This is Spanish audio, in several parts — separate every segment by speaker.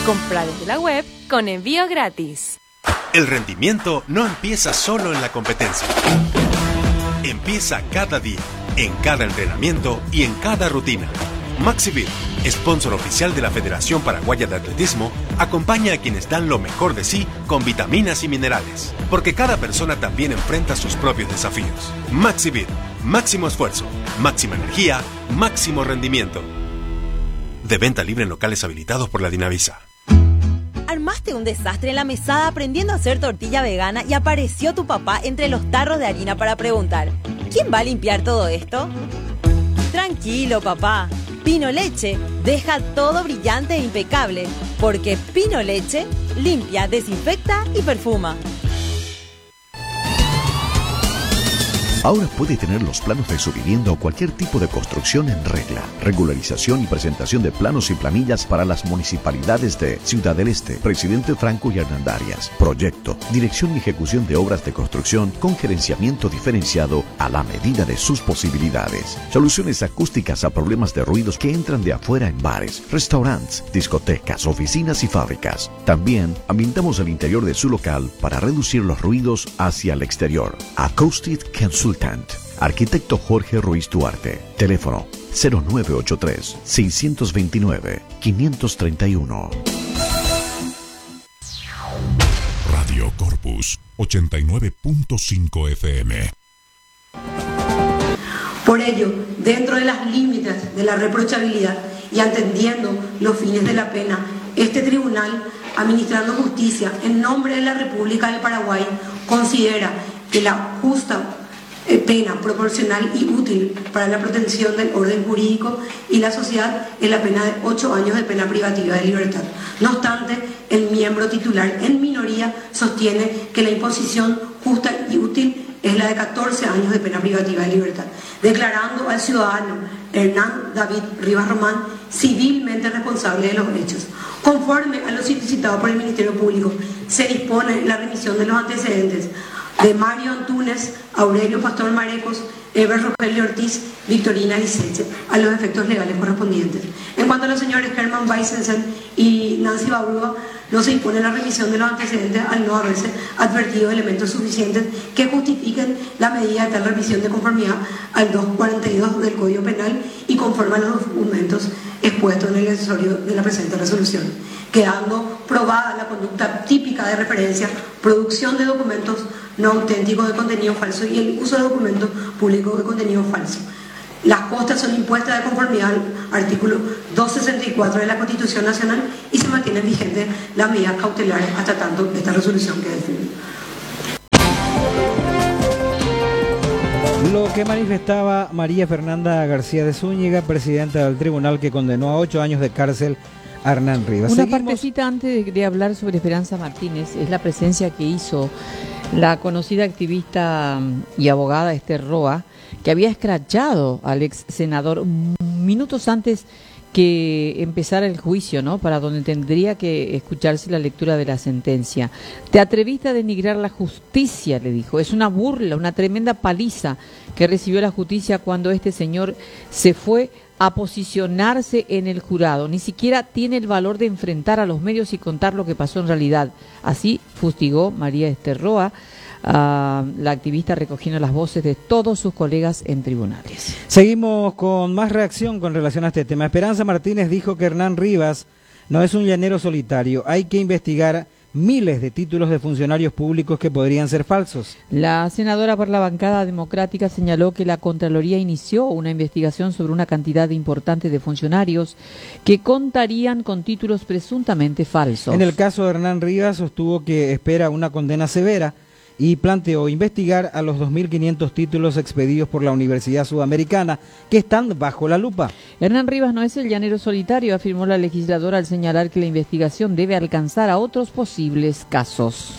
Speaker 1: Compra desde la web con envío gratis.
Speaker 2: El rendimiento no empieza solo en la competencia. Empieza cada día, en cada entrenamiento y en cada rutina. Maxivir, sponsor oficial de la Federación Paraguaya de Atletismo, acompaña a quienes dan lo mejor de sí con vitaminas y minerales, porque cada persona también enfrenta sus propios desafíos. Maxivir, máximo esfuerzo, máxima energía, máximo rendimiento. De venta libre en locales habilitados por la Dinavisa.
Speaker 3: Armaste un desastre en la mesada aprendiendo a hacer tortilla vegana y apareció tu papá entre los tarros de harina para preguntar: ¿quién va a limpiar todo esto? Tranquilo, papá. Pino Leche deja todo brillante e impecable, porque Pino Leche limpia, desinfecta y perfuma.
Speaker 4: Ahora puede tener los planos de su vivienda o cualquier tipo de construcción en regla. Regularización y presentación de planos y planillas para las municipalidades de Ciudad del Este, Presidente Franco y Hernandarias. Proyecto, dirección y ejecución de obras de construcción con gerenciamiento diferenciado a la medida de sus posibilidades. Soluciones acústicas a problemas de ruidos que entran de afuera en bares, restaurantes, discotecas, oficinas y fábricas. También ambientamos el interior de su local para reducir los ruidos hacia el exterior. Acoustic Consultant. Arquitecto Jorge Ruiz Duarte. Teléfono 0983-629-531.
Speaker 5: Radio Corpus 89.5 FM.
Speaker 6: Por ello, dentro de las límites de la reprochabilidad y atendiendo los fines de la pena, este tribunal, administrando justicia en nombre de la República del Paraguay, considera que la justa pena proporcional y útil para la protección del orden jurídico y la sociedad es la pena de 8 años de pena privativa de libertad. No obstante, el miembro titular en minoría sostiene que la imposición justa y útil es la de 14 años de pena privativa de libertad, declarando al ciudadano Hernán David Rivas Román civilmente responsable de los hechos. Conforme a lo solicitado por el Ministerio Público, se dispone la remisión de los antecedentes de Mario Antunes, Aurelio Pastor Marecos, Eber Rogelio Ortiz, Victorina Liceche, a los efectos legales correspondientes. En cuanto a los señores Herman Weissensen y Nancy Babrúa, no se impone la remisión de los antecedentes al no haberse advertido elementos suficientes que justifiquen la medida de tal remisión de conformidad al 242 del Código Penal y conforme a los documentos expuestos en el accesorio de la presente resolución, quedando probada la conducta típica de referencia, producción de documentos no auténticos de contenido falso y el uso de documentos públicos de contenido falso. Las costas son impuestas de conformidad al artículo 264 de la Constitución Nacional y se mantienen vigentes las medidas cautelares hasta tanto esta resolución quede firme.
Speaker 7: Lo que manifestaba María Fernanda García de Zúñiga, presidenta del tribunal que condenó a 8 años de cárcel a Hernán Rivas.
Speaker 8: Una partecita antes de hablar sobre Esperanza Martínez, es la presencia que hizo la conocida activista y abogada Esther Roa, que había escrachado al ex senador minutos antes que empezara el juicio, ¿no? Para donde tendría que escucharse la lectura de la sentencia. Te atreviste a denigrar la justicia, le dijo. Es una burla, una tremenda paliza que recibió la justicia cuando este señor se fue a posicionarse en el jurado. Ni siquiera tiene el valor de enfrentar a los medios y contar lo que pasó en realidad. Así fustigó María Esther Roa, la activista, recogiendo las voces de todos sus colegas en tribunales.
Speaker 7: Seguimos con más reacción con relación a este tema. Esperanza Martínez dijo que Hernán Rivas no es un llanero solitario. Hay que investigar miles de títulos de funcionarios públicos que podrían ser falsos.
Speaker 8: La senadora por la bancada democrática señaló que la Contraloría inició una investigación sobre una cantidad importante de funcionarios que contarían con títulos presuntamente falsos.
Speaker 7: En el caso de Hernán Rivas sostuvo que espera una condena severa y planteó investigar a los 2.500 títulos expedidos por la Universidad Sudamericana que están bajo la lupa.
Speaker 8: Hernán Rivas no es el llanero solitario, afirmó la legisladora al señalar que la investigación debe alcanzar a otros posibles casos.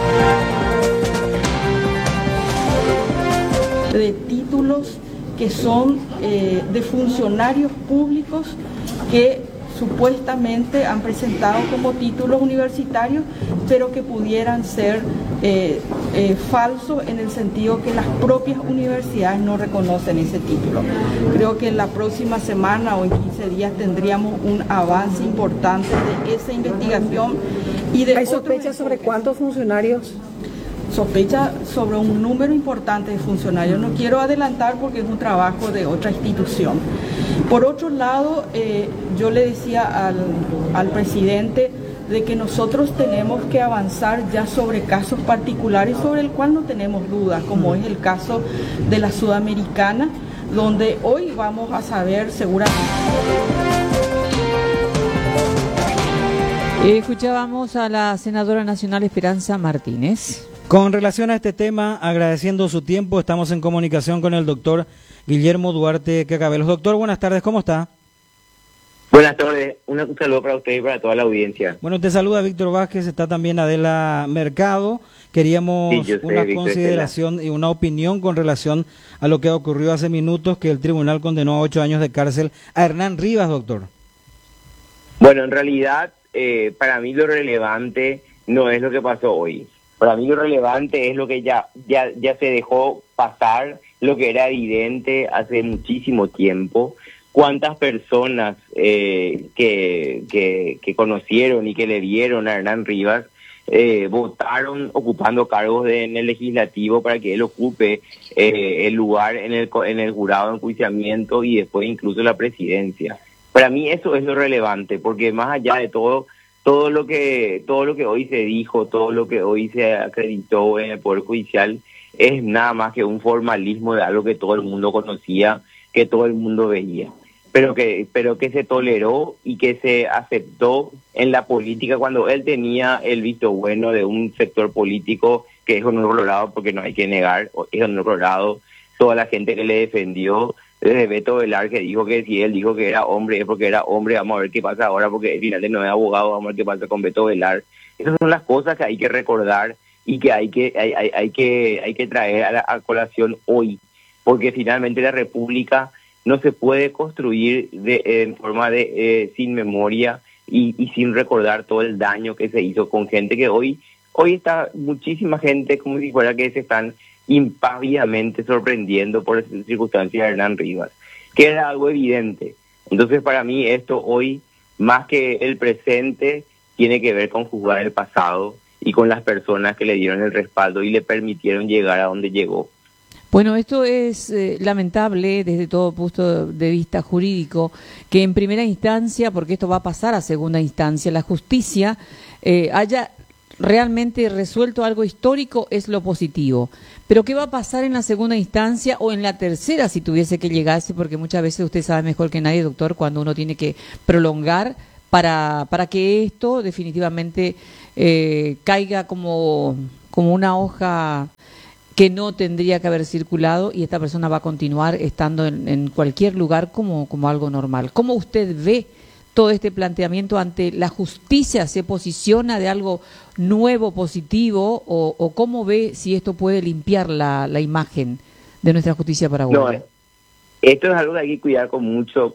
Speaker 9: De títulos que son de funcionarios públicos que supuestamente han presentado como títulos universitarios, pero que pudieran ser falso en el sentido que las propias universidades no reconocen ese título. Creo que en la próxima semana o en 15 días tendríamos un avance importante de esa investigación y de...
Speaker 10: ¿Hay sospechas sobre cuántos funcionarios?
Speaker 9: Sospecha sobre un número importante de funcionarios. No quiero adelantar porque es un trabajo de otra institución. Por otro lado, yo le decía al presidente de que nosotros tenemos que avanzar ya sobre casos particulares sobre el cual no tenemos dudas, como es el caso de la Sudamericana, donde hoy vamos a saber seguramente.
Speaker 8: Escuchábamos a la senadora nacional Esperanza Martínez.
Speaker 7: Con relación a este tema, agradeciendo su tiempo, estamos en comunicación con el doctor Guillermo Duarte Cacabelos. Doctor, buenas tardes, ¿cómo está?
Speaker 11: Buenas tardes, un saludo para usted y para toda la audiencia.
Speaker 7: Bueno, te saluda Víctor Vázquez, está también Adela Mercado. Queríamos una consideración y una opinión con relación a lo que ocurrió hace minutos, que el tribunal condenó a 8 años de cárcel a Hernán Rivas, doctor.
Speaker 11: Bueno, en realidad, para mí lo relevante no es lo que pasó hoy. Para mí lo relevante es lo que ya se dejó pasar, lo que era evidente hace muchísimo tiempo. Cuántas personas que conocieron y que le vieron a Hernán Rivas votaron ocupando cargos en el legislativo para que él ocupe el lugar en el jurado de enjuiciamiento y después incluso la presidencia. Para mí eso es lo relevante, porque más allá de todo lo que hoy se dijo, todo lo que hoy se acreditó en el Poder Judicial es nada más que un formalismo de algo que todo el mundo conocía, que todo el mundo veía, pero que se toleró y que se aceptó en la política cuando él tenía el visto bueno de un sector político que es honor colorado, porque no hay que negar, es honor colorado, toda la gente que le defendió, desde Beto Velar, que dijo que si él dijo que era hombre es porque era hombre. Vamos a ver qué pasa ahora, porque finalmente no es abogado. Vamos a ver qué pasa con Beto Velar. Esas son las cosas que hay que recordar y que hay que traer a colación hoy, porque finalmente la República no se puede construir en forma de sin memoria y sin recordar todo el daño que se hizo con gente que hoy está muchísima gente como si fuera que se están impávidamente sorprendiendo por las circunstancias de Hernán Rivas, que era algo evidente. Entonces, para mí esto hoy, más que el presente, tiene que ver con juzgar el pasado y con las personas que le dieron el respaldo y le permitieron llegar a donde llegó.
Speaker 8: Bueno, esto es lamentable desde todo punto de vista jurídico, que en primera instancia, porque esto va a pasar a segunda instancia, la justicia haya realmente resuelto algo histórico, es lo positivo. Pero ¿qué va a pasar en la segunda instancia o en la tercera si tuviese que llegarse? Porque muchas veces usted sabe mejor que nadie, doctor, cuando uno tiene que prolongar para que esto definitivamente caiga como una hoja que no tendría que haber circulado y esta persona va a continuar estando en cualquier lugar como algo normal. ¿Cómo usted ve todo este planteamiento ante la justicia? ¿Se posiciona de algo nuevo, positivo, o cómo ve si esto puede limpiar la imagen de nuestra justicia paraguaya?
Speaker 11: No, esto es algo que hay que cuidar con mucho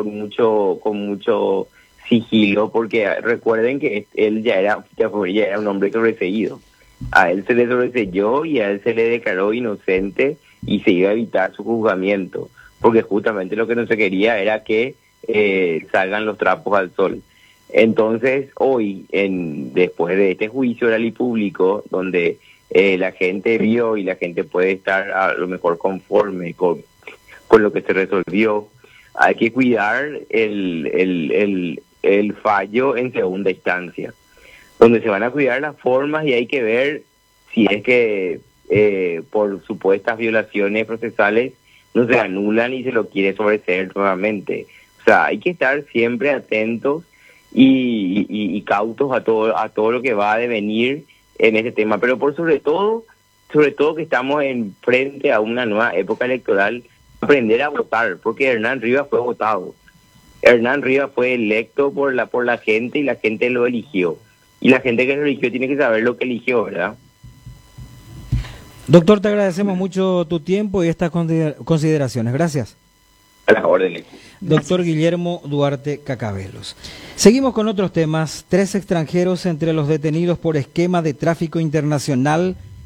Speaker 11: sigilo, porque recuerden que él ya era un hombre sobreseído. A él se le sobreseyó y a él se le declaró inocente y se iba a evitar su juzgamiento, porque justamente lo que no se quería era que salgan los trapos al sol. Entonces hoy, después de este juicio oral y público, donde la gente vio y la gente puede estar a lo mejor conforme con lo que se resolvió, hay que cuidar el fallo en segunda instancia, donde se van a cuidar las formas y hay que ver si es que por supuestas violaciones procesales no se anulan y se lo quiere sobreseer nuevamente. O sea, hay que estar siempre atentos y cautos a todo lo que va a devenir en este tema, pero sobre todo que estamos frente a una nueva época electoral, aprender a votar, porque Hernán Rivas fue votado. Hernán Rivas fue electo por la gente y la gente lo eligió. Y la gente que lo eligió tiene que saber lo que eligió, ¿verdad?
Speaker 7: Doctor, te agradecemos mucho tu tiempo y estas consideraciones. Gracias.
Speaker 11: A las órdenes.
Speaker 7: Doctor Guillermo Duarte Cacabelos. Seguimos con otros temas. 3 extranjeros entre los detenidos por esquema de tráfico internacional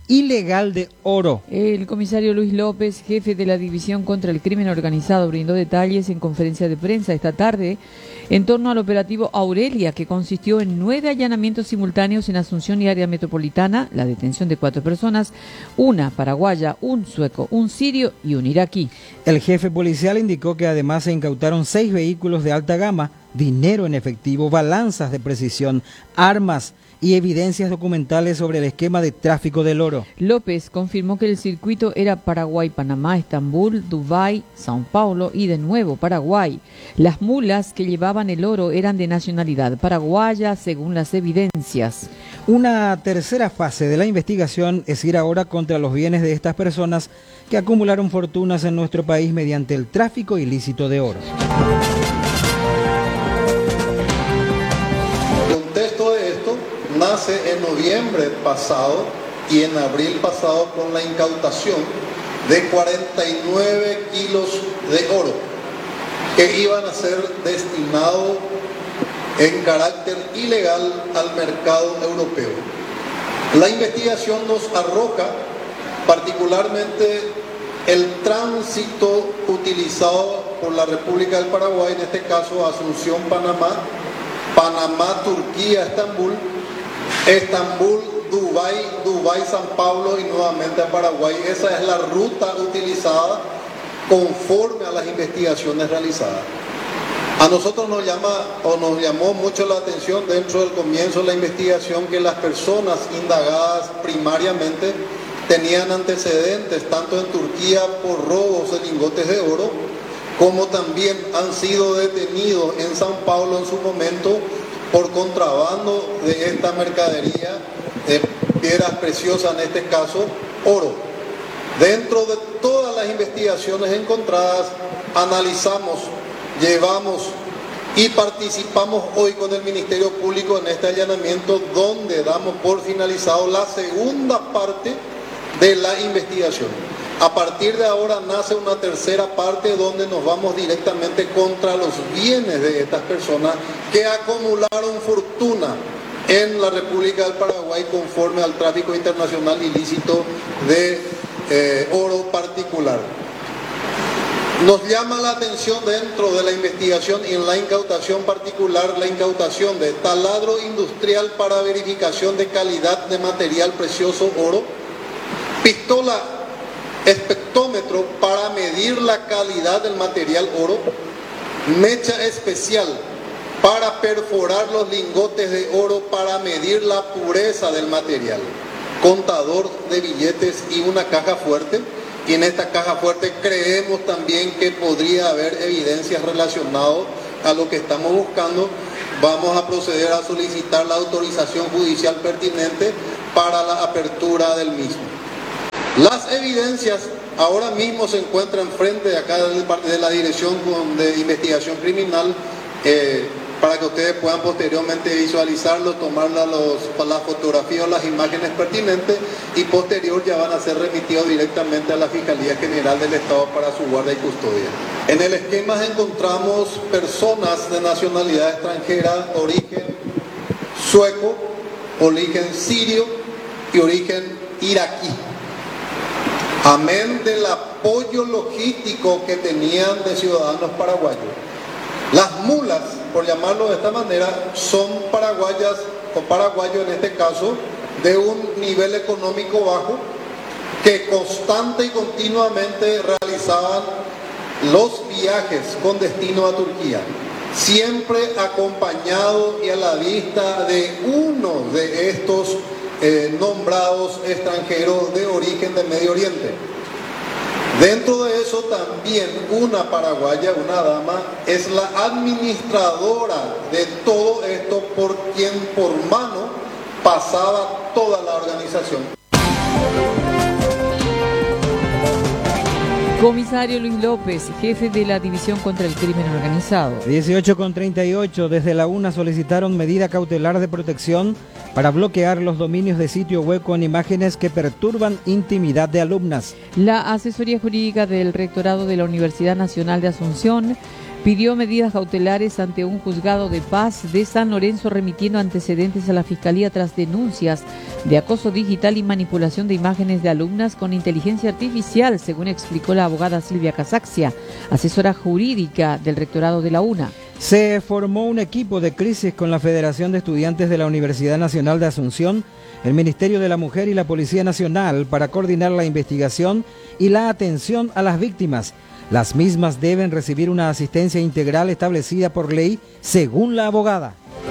Speaker 7: ilegal de oro.
Speaker 8: El comisario Luis López, jefe de la División contra el Crimen Organizado, brindó detalles en conferencia de prensa esta tarde en torno al operativo Aurelia, que consistió en 9 allanamientos simultáneos en Asunción y área metropolitana, la detención de 4 personas, una paraguaya, un sueco, un sirio y un iraquí.
Speaker 7: El jefe policial indicó que además se incautaron 6 vehículos de alta gama, dinero en efectivo, balanzas de precisión, armas y evidencias documentales sobre el esquema de tráfico del oro.
Speaker 8: López confirmó que el circuito era Paraguay, Panamá, Estambul, Dubái, Sao Paulo y de nuevo Paraguay. Las mulas que llevaban el oro eran de nacionalidad paraguaya, según las evidencias.
Speaker 7: Una tercera fase de la investigación es ir ahora contra los bienes de estas personas que acumularon fortunas en nuestro país mediante el tráfico ilícito de oro.
Speaker 12: Nace en noviembre pasado y en abril pasado con la incautación de 49 kilos de oro que iban a ser destinados en carácter ilegal al mercado europeo. La investigación nos arroja particularmente el tránsito utilizado por la República del Paraguay, en este caso Asunción, Panamá, Panamá, Turquía, Estambul, Estambul, Dubái, San Paulo y nuevamente a Paraguay. Esa es la ruta utilizada conforme a las investigaciones realizadas. A nosotros nos llamó mucho la atención dentro del comienzo de la investigación que las personas indagadas primariamente tenían antecedentes tanto en Turquía por robos de lingotes de oro, como también han sido detenidos en San Paulo en su momento por contrabando de esta mercadería, de piedras preciosas, en este caso oro. Dentro de todas las investigaciones encontradas, analizamos, llevamos y participamos hoy con el Ministerio Público en este allanamiento, donde damos por finalizado la segunda parte de la investigación. A partir de ahora nace una tercera parte donde nos vamos directamente contra los bienes de estas personas que acumularon fortuna en la República del Paraguay conforme al tráfico internacional ilícito de oro particular. Nos llama la atención dentro de la investigación y en la incautación particular, la incautación de taladro industrial para verificación de calidad de material precioso oro, pistola espectrómetro para medir la calidad del material oro, mecha especial para perforar los lingotes de oro para medir la pureza del material, contador de billetes y una caja fuerte. Y en esta caja fuerte creemos también que podría haber evidencias relacionadas a lo que estamos buscando. Vamos a proceder a solicitar la autorización judicial pertinente para la apertura del mismo. Las evidencias ahora mismo se encuentran frente de acá de la Dirección de Investigación Criminal para que ustedes puedan posteriormente visualizarlo, tomar las fotografías o las imágenes pertinentes y posterior ya van a ser remitidos directamente a la Fiscalía General del Estado para su guarda y custodia. En el esquema encontramos personas de nacionalidad extranjera, origen sueco, origen sirio y origen iraquí. Amén del apoyo logístico que tenían de ciudadanos paraguayos. Las mulas, por llamarlo de esta manera, son paraguayas o paraguayos en este caso, de un nivel económico bajo, que constante y continuamente realizaban los viajes con destino a Turquía, siempre acompañado y a la vista de uno de estos nombrados extranjeros de origen del Medio Oriente. Dentro de eso también una paraguaya, una dama, es la administradora de todo esto por quien por mano pasaba toda la organización.
Speaker 8: Comisario Luis López, jefe de la División contra el Crimen Organizado.
Speaker 7: 18:38, desde la UNA solicitaron medida cautelar de protección para bloquear los dominios de sitio web con imágenes que perturban intimidad de alumnas.
Speaker 8: La asesoría jurídica del Rectorado de la Universidad Nacional de Asunción pidió medidas cautelares ante un juzgado de paz de San Lorenzo, remitiendo antecedentes a la Fiscalía tras denuncias de acoso digital y manipulación de imágenes de alumnas con inteligencia artificial, según explicó la abogada Silvia Casaxia, asesora jurídica del rectorado de la UNA.
Speaker 7: Se formó un equipo de crisis con la Federación de Estudiantes de la Universidad Nacional de Asunción, el Ministerio de la Mujer y la Policía Nacional para coordinar la investigación y la atención a las víctimas. Las mismas deben recibir una asistencia integral establecida por ley, según la abogada.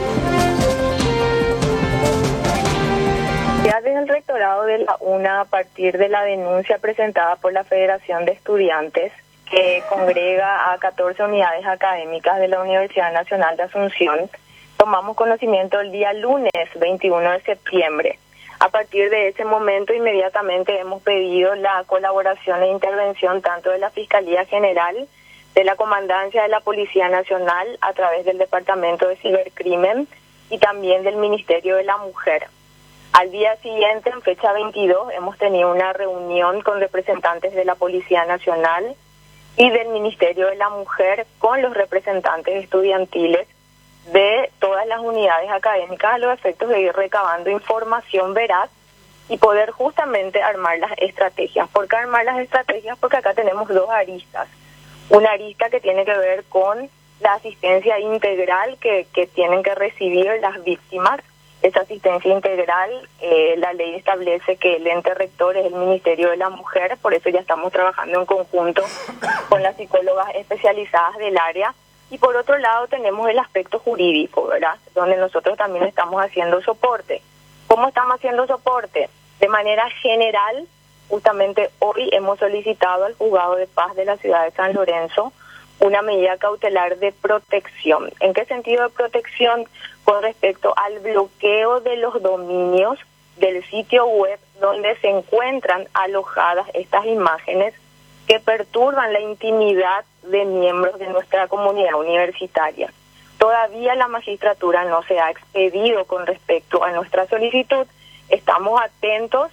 Speaker 13: Desde el rectorado de la UNA, a partir de la denuncia presentada por la Federación de Estudiantes, que congrega a 14 unidades académicas de la Universidad Nacional de Asunción, tomamos conocimiento el día lunes 21 de septiembre. A partir de ese momento, inmediatamente hemos pedido la colaboración e intervención tanto de la Fiscalía General, de la Comandancia de la Policía Nacional, a través del Departamento de Cibercrimen y también del Ministerio de la Mujer. Al día siguiente, en fecha 22, hemos tenido una reunión con representantes de la Policía Nacional y del Ministerio de la Mujer con los representantes estudiantiles de todas las unidades académicas a los efectos de ir recabando información veraz y poder justamente armar las estrategias. ¿Por qué armar las estrategias? Porque acá tenemos dos aristas. Una arista que tiene que ver con la asistencia integral que tienen que recibir las víctimas. Esa asistencia integral, la ley establece que el ente rector es el Ministerio de la Mujer, por eso ya estamos trabajando en conjunto con las psicólogas especializadas del área. Y por otro lado tenemos el aspecto jurídico, ¿verdad? Donde nosotros también estamos haciendo soporte. ¿Cómo estamos haciendo soporte? De manera general, justamente hoy hemos solicitado al Juzgado de Paz de la ciudad de San Lorenzo una medida cautelar de protección. ¿En qué sentido de protección? Con respecto al bloqueo de los dominios del sitio web donde se encuentran alojadas estas imágenes que perturban la intimidad de miembros de nuestra comunidad universitaria. Todavía la magistratura no se ha expedido con respecto a nuestra solicitud. Estamos atentos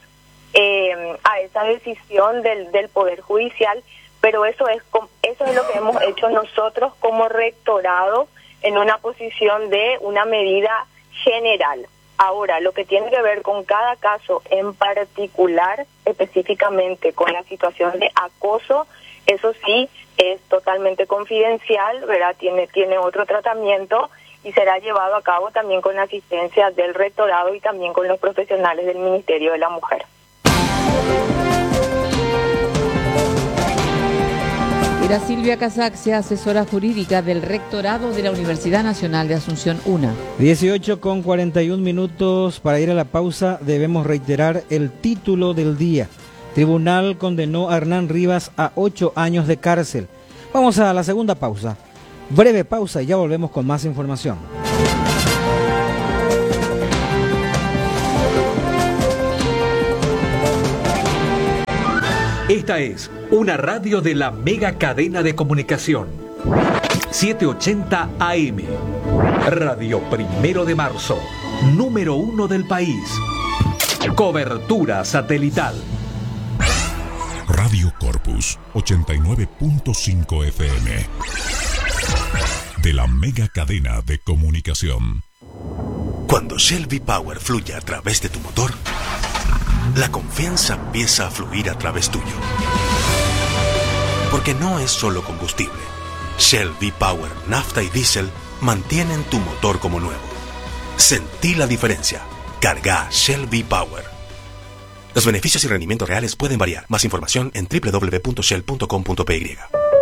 Speaker 13: a esa decisión del Poder Judicial, pero eso es lo que hemos hecho nosotros como rectorado en una posición de una medida general. Ahora, lo que tiene que ver con cada caso en particular, específicamente con la situación de acoso, eso sí es totalmente confidencial, ¿verdad? Tiene otro tratamiento y será llevado a cabo también con la asistencia del rectorado y también con los profesionales del Ministerio de la Mujer.
Speaker 8: Era Silvia Casaxia, asesora jurídica del rectorado de la Universidad Nacional de Asunción UNA.
Speaker 7: 18:41 para ir a la pausa. Debemos reiterar el título del día. Tribunal condenó a Hernán Rivas a 8 años de cárcel. Vamos a la segunda pausa. Breve pausa y ya volvemos con más información.
Speaker 14: Esta es una radio de la mega cadena de comunicación. 780 AM. Radio 1 de Marzo. Número 1 del país. Cobertura satelital.
Speaker 5: Radio Corpus 89.5 FM. De la mega cadena de comunicación.
Speaker 2: Cuando Shell V-Power fluye a través de tu motor, la confianza empieza a fluir a través tuyo. Porque no es solo combustible. Shell V-Power, nafta y diésel mantienen tu motor como nuevo. Sentí la diferencia. Carga Shell V-Power. Los beneficios y rendimientos reales pueden variar. Más información en www.shell.com.py.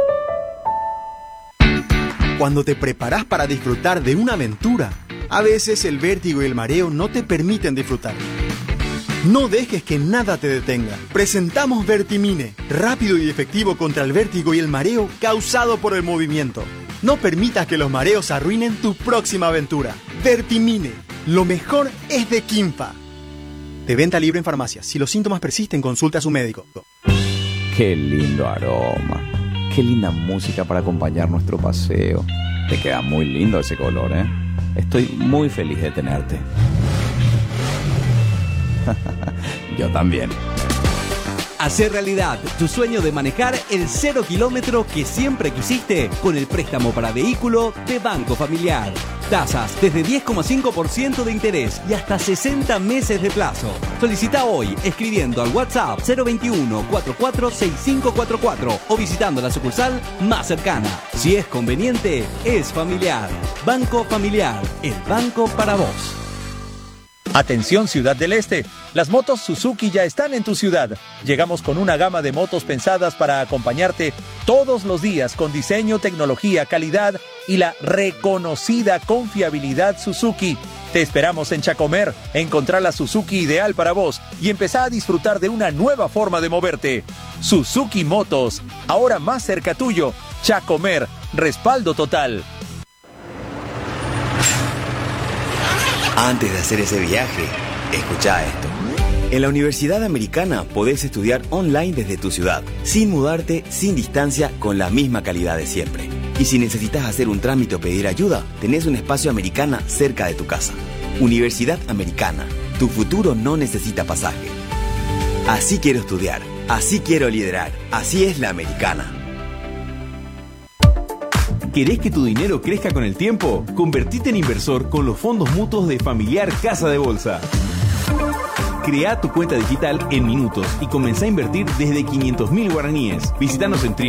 Speaker 15: Cuando te preparas para disfrutar de una aventura, a veces el vértigo y el mareo no te permiten disfrutar. No dejes que nada te detenga. Presentamos Vertimine, rápido y efectivo contra el vértigo y el mareo causado por el movimiento. No permitas que los mareos arruinen tu próxima aventura. Vertimine, lo mejor es de Quimpa. De venta libre en farmacias. Si los síntomas persisten, consulte a su médico.
Speaker 16: Qué lindo aroma. Qué linda música para acompañar nuestro paseo. Te queda muy lindo ese color, ¿eh? Estoy muy feliz de tenerte. Yo también.
Speaker 17: Hacer realidad tu sueño de manejar el 0 kilómetro que siempre quisiste con el préstamo para vehículo de Banco Familiar. Tasas desde 10,5% de interés y hasta 60 meses de plazo. Solicita hoy escribiendo al WhatsApp 021 446544 o visitando la sucursal más cercana. Si es conveniente, es familiar. Banco Familiar, el banco para vos.
Speaker 18: Atención Ciudad del Este, las motos Suzuki ya están en tu ciudad. Llegamos con una gama de motos pensadas para acompañarte todos los días con diseño, tecnología, calidad y la reconocida confiabilidad Suzuki. Te esperamos en Chacomer, encontrar la Suzuki ideal para vos y empezar a disfrutar de una nueva forma de moverte. Suzuki Motos, ahora más cerca tuyo. Chacomer, respaldo total.
Speaker 19: Antes de hacer ese viaje, escucha esto. En la Universidad Americana podés estudiar online desde tu ciudad, sin mudarte, sin distancia, con la misma calidad de siempre. Y si necesitas hacer un trámite o pedir ayuda, tenés un espacio Americana cerca de tu casa. Universidad Americana, tu futuro no necesita pasaje. Así quiero estudiar, así quiero liderar, así es la Americana.
Speaker 20: ¿Querés que tu dinero crezca con el tiempo? Convertite en inversor con los fondos mutuos de Familiar Casa de Bolsa. Crea tu cuenta digital en minutos y comenzá a invertir desde 500.000 guaraníes. Visítanos en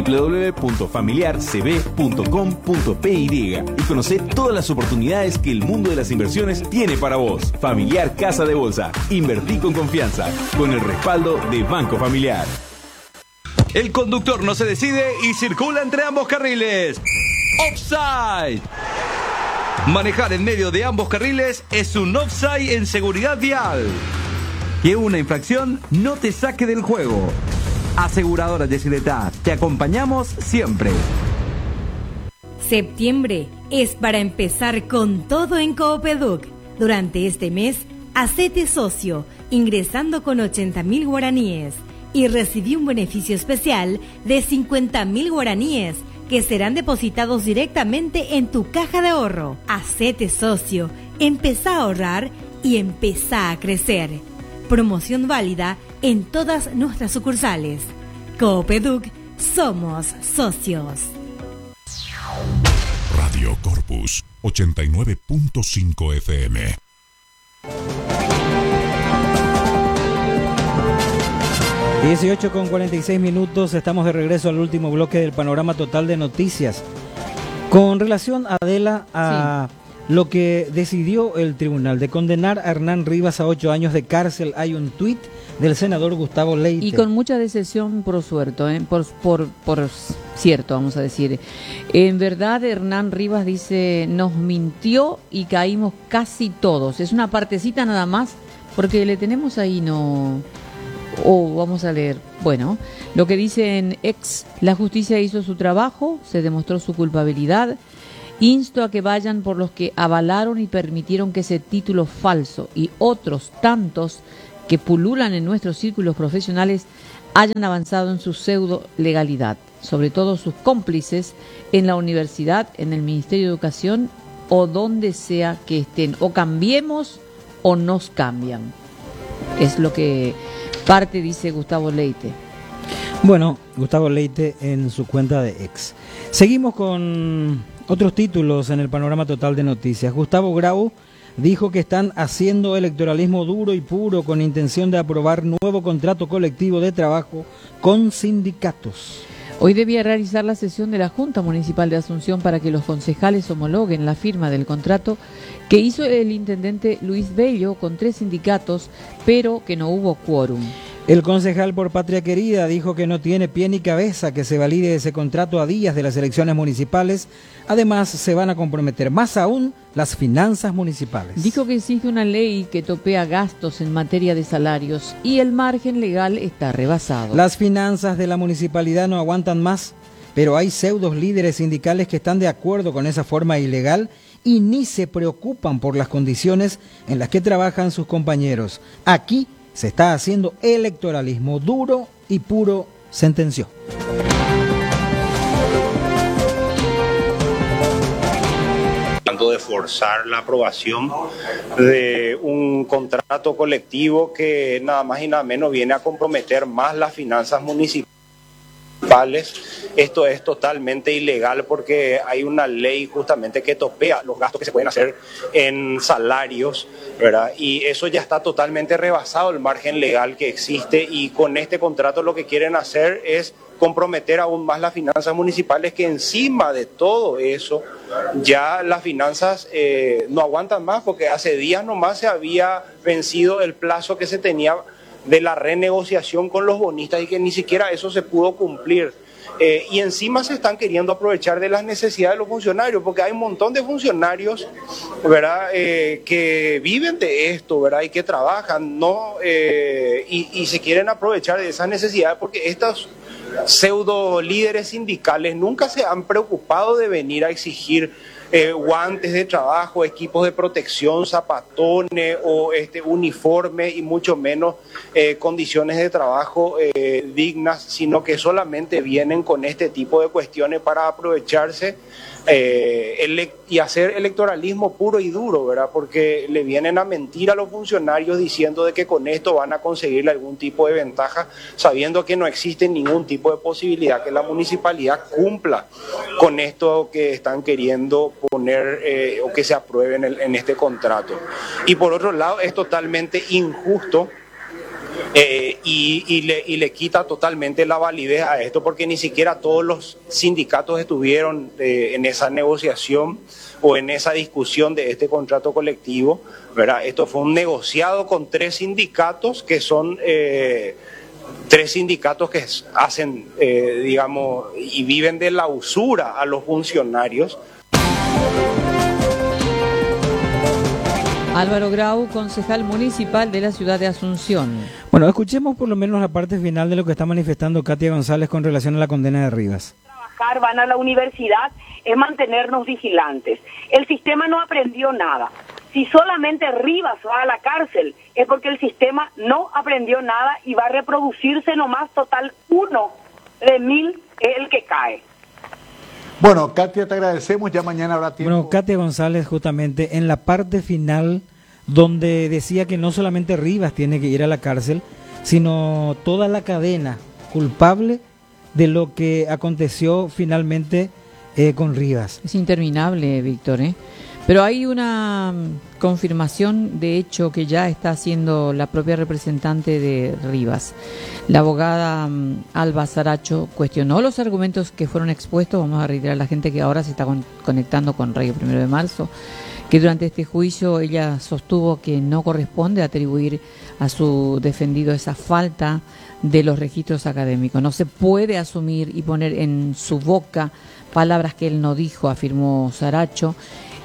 Speaker 20: www.familiarcb.com.py y conocé todas las oportunidades que el mundo de las inversiones tiene para vos. Familiar Casa de Bolsa. Invertí con confianza, con el respaldo de Banco Familiar.
Speaker 17: El conductor no se decide y circula entre ambos carriles. ¡Offside! Manejar en medio de ambos carriles es un offside en seguridad vial. Que una infracción no te saque del juego. Aseguradora Yesileta, te acompañamos siempre.
Speaker 21: Septiembre es para empezar con todo en Coopeduc. Durante este mes, hacete socio, ingresando con 80.000 guaraníes y recibí un beneficio especial de 50.000 guaraníes que serán depositados directamente en tu caja de ahorro. Hacete socio, empezá a ahorrar y empezá a crecer. Promoción válida en todas nuestras sucursales. Coopeduc, somos socios.
Speaker 5: Radio Corpus 89.5 FM.
Speaker 7: Con 18:46, estamos de regreso al último bloque del panorama total de noticias. Con relación, Adela, a lo que decidió el tribunal de condenar a Hernán Rivas a 8 años de cárcel, hay un tuit del senador Gustavo Leite.
Speaker 8: Y con mucha decepción, por cierto, vamos a decir. En verdad, Hernán Rivas dice, nos mintió y caímos casi todos. Es una partecita nada más, porque le tenemos ahí, vamos a leer. Bueno, lo que dice en X, la justicia hizo su trabajo, se demostró su culpabilidad. Insto a que vayan por los que avalaron y permitieron que ese título falso y otros tantos que pululan en nuestros círculos profesionales hayan avanzado en su pseudo legalidad, sobre todo sus cómplices en la universidad, en el Ministerio de Educación o donde sea que estén, o cambiemos o nos cambian. Es lo que parte dice Gustavo Leite.
Speaker 7: Bueno, Gustavo Leite en su cuenta de X. Seguimos con otros títulos en el panorama total de noticias. Gustavo Grau dijo que están haciendo electoralismo duro y puro con intención de aprobar nuevo contrato colectivo de trabajo con sindicatos.
Speaker 8: Hoy debía realizar la sesión de la Junta Municipal de Asunción para que los concejales homologuen la firma del contrato que hizo el intendente Luis Bello con 3 sindicatos, pero que no hubo quórum.
Speaker 7: El concejal por Patria Querida dijo que no tiene pie ni cabeza que se valide ese contrato a días de las elecciones municipales. Además, se van a comprometer más aún las finanzas municipales.
Speaker 8: Dijo que existe una ley que topea gastos en materia de salarios y el margen legal está rebasado.
Speaker 7: Las finanzas de la municipalidad no aguantan más, pero hay pseudos líderes sindicales que están de acuerdo con esa forma ilegal y ni se preocupan por las condiciones en las que trabajan sus compañeros. Aquí se está haciendo electoralismo duro y puro, sentenció.
Speaker 1: de forzar la aprobación de un contrato colectivo que nada más y nada menos viene a comprometer más las finanzas municipales. Esto es totalmente ilegal porque hay una ley justamente que topea los gastos que se pueden hacer en salarios, ¿verdad? Y eso ya está totalmente rebasado el margen legal que existe, y con este contrato lo que quieren hacer es comprometer aún más las finanzas municipales, que encima de todo eso ya las finanzas no aguantan más, porque hace días nomás se había vencido el plazo que se tenía de la renegociación con los bonistas y que ni siquiera eso se pudo cumplir. Y encima se están queriendo aprovechar de las necesidades de los funcionarios, porque hay un montón de funcionarios, ¿verdad?, que viven de esto, ¿verdad?, y que trabajan, ¿no? Y se quieren aprovechar de esas necesidades, porque estos pseudo líderes sindicales nunca se han preocupado de venir a exigir guantes de trabajo, equipos de protección, zapatones o uniforme, y mucho menos condiciones de trabajo dignas, sino que solamente vienen con este tipo de cuestiones para aprovecharse y hacer electoralismo puro y duro, ¿verdad? Porque le vienen a mentir a los funcionarios diciendo de que con esto van a conseguirle algún tipo de ventaja, sabiendo que no existe ningún tipo de posibilidad que la municipalidad cumpla con esto que están queriendo poner o que se apruebe en este contrato. Y por otro lado, es totalmente injusto y le quita totalmente la validez a esto, porque ni siquiera todos los sindicatos estuvieron en esa negociación o en esa discusión de este contrato colectivo, ¿verdad? Esto fue un negociado con 3 sindicatos que son 3 sindicatos que hacen, digamos, y viven de la usura a los funcionarios.
Speaker 8: Álvaro Grau, concejal municipal de la ciudad de Asunción.
Speaker 7: Bueno, escuchemos por lo menos la parte final de lo que está manifestando Katia González con relación a la condena de Rivas.
Speaker 22: Van a la universidad, es mantenernos vigilantes. El sistema no aprendió nada. Si solamente Rivas va a la cárcel, es porque el sistema no aprendió nada y va a reproducirse nomás. Total, 1 de 1000 es el que cae.
Speaker 23: Bueno, Katia, te agradecemos, ya mañana habrá tiempo.
Speaker 7: Bueno, Katia González, justamente en la parte final, donde decía que no solamente Rivas tiene que ir a la cárcel, sino toda la cadena culpable de lo que aconteció finalmente con Rivas.
Speaker 8: Es interminable, Víctor, Pero hay una confirmación de hecho que ya está haciendo la propia representante de Rivas. La abogada Alba Saracho cuestionó los argumentos que fueron expuestos. Vamos a reiterar a la gente que ahora se está conectando con Radio 1 de Marzo, que durante este juicio ella sostuvo que no corresponde atribuir a su defendido esa falta de los registros académicos. No se puede asumir y poner en su boca palabras que él no dijo, afirmó Saracho.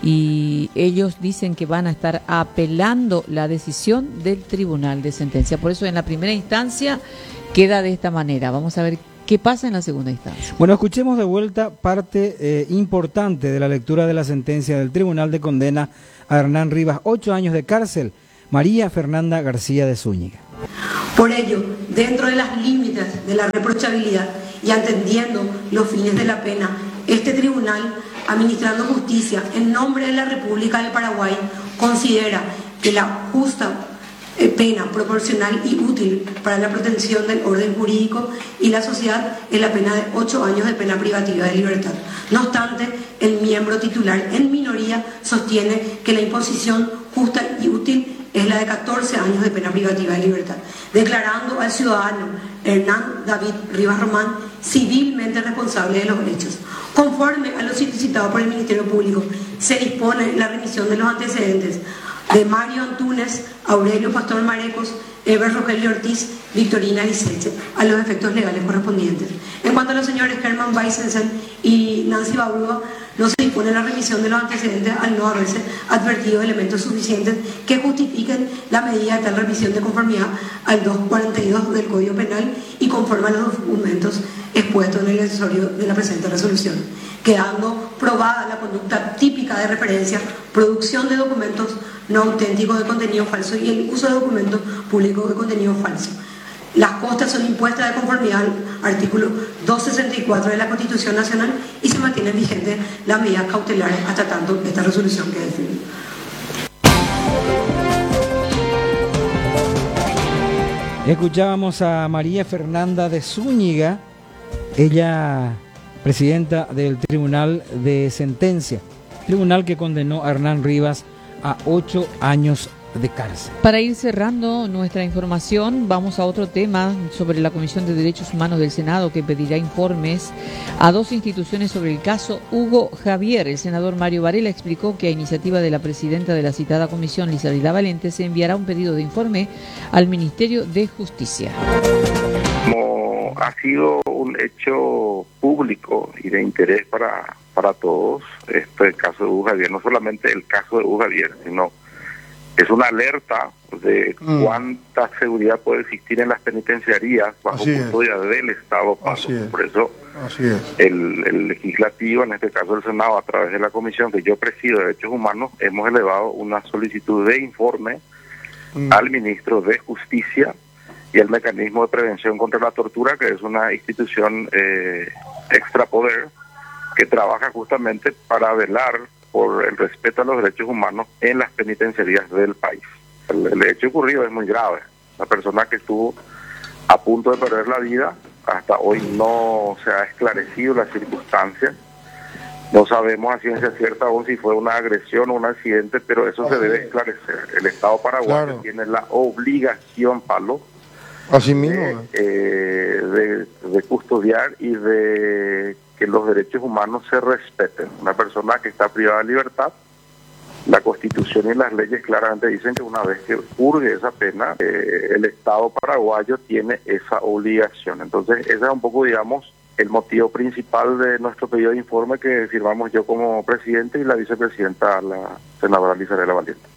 Speaker 8: Y ellos dicen que van a estar apelando la decisión del Tribunal de Sentencia. Por eso en la primera instancia queda de esta manera. Vamos a ver qué pasa en la segunda instancia.
Speaker 7: Bueno, escuchemos de vuelta parte importante de la lectura de la sentencia del Tribunal de Condena a Hernán Rivas, 8 años de cárcel. María Fernanda García de Zúñiga.
Speaker 6: Por ello, dentro de las límites de la reprochabilidad y atendiendo los fines de la pena, este tribunal, administrando justicia en nombre de la República del Paraguay, considera que la justa pena proporcional y útil para la protección del orden jurídico y la sociedad es la pena de 8 años de pena privativa de libertad. No obstante, el miembro titular en minoría sostiene que la imposición justa y útil es la de 14 años de pena privativa de libertad, declarando al ciudadano Hernán David Rivas Román civilmente responsable de los hechos. Conforme a lo solicitado por el Ministerio Público, se dispone la remisión de los antecedentes de Mario Antúnez, Aurelio Pastor Marecos, Eber Rogelio Ortiz, Victorina Liceche, a los efectos legales correspondientes. En cuanto a los señores Herman Weissensen y Nancy Babrúa, no se dispone la remisión de los antecedentes al no haberse advertido elementos suficientes que justifiquen la medida de tal remisión de conformidad al 242 del Código Penal y conforme a los documentos expuestos en el accesorio de la presente resolución, quedando probada la conducta típica de referencia, producción de documentos no auténticos de contenido falso y el uso de documentos públicos de contenido falso. Las costas son impuestas de conformidad al artículo 264 de la Constitución Nacional y se mantienen vigentes las medidas cautelares hasta tanto esta resolución quede firme.
Speaker 7: Escuchábamos a María Fernanda de Zúñiga, ella presidenta del Tribunal de Sentencia, tribunal que condenó a Hernán Rivas a 8 años de cárcel.
Speaker 8: Para ir cerrando nuestra información, vamos a otro tema sobre la Comisión de Derechos Humanos del Senado, que pedirá informes a 2 instituciones sobre el caso Hugo Javier. El senador Mario Varela explicó que a iniciativa de la presidenta de la citada comisión, Lizarida Valente, se enviará un pedido de informe al Ministerio de Justicia.
Speaker 3: Como ha sido un hecho público y de interés para todos, el caso de Hugo Javier, no solamente el caso de Hugo Javier, sino es una alerta de cuánta seguridad puede existir en las penitenciarías bajo custodia del Estado. Por eso el legislativo, en este caso el Senado, a través de la comisión que yo presido de Derechos Humanos, hemos elevado una solicitud de informe al ministro de Justicia y al Mecanismo de Prevención contra la Tortura, que es una institución extrapoder que trabaja justamente para velar por el respeto a los derechos humanos en las penitenciarías del país. El hecho ocurrido es muy grave. La persona que estuvo a punto de perder la vida, hasta hoy no se ha esclarecido las circunstancias. No sabemos a ciencia cierta aún si fue una agresión o un accidente, pero eso se debe esclarecer. El Estado paraguayo tiene la obligación, Pablo,
Speaker 4: así mismo,
Speaker 3: de custodiar y de que los derechos humanos se respeten. Una persona que está privada de libertad, la Constitución y las leyes claramente dicen que una vez que purgue esa pena, el Estado paraguayo tiene esa obligación. Entonces, ese es un poco, digamos, el motivo principal de nuestro pedido de informe que firmamos yo como presidente y la vicepresidenta, la senadora Lizarida Valente.